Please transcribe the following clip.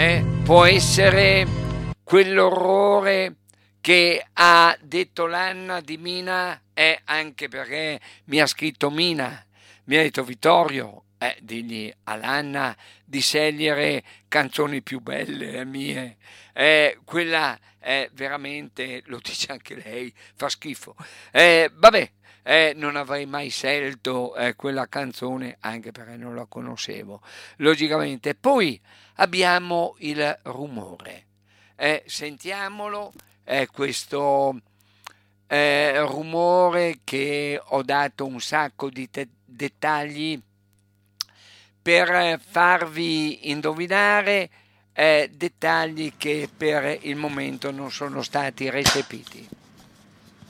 può essere quell'orrore che ha detto l'Anna di Mina, anche perché mi ha scritto Mina, mi ha detto Vittorio, digli all'Anna di scegliere canzoni più belle, le mie. Quella è veramente, lo dice anche lei, fa schifo. Vabbè, non avrei mai scelto quella canzone anche perché non la conoscevo, logicamente. Poi abbiamo il rumore. Sentiamolo, questo rumore che ho dato un sacco di dettagli per farvi indovinare, dettagli che per il momento non sono stati recepiti.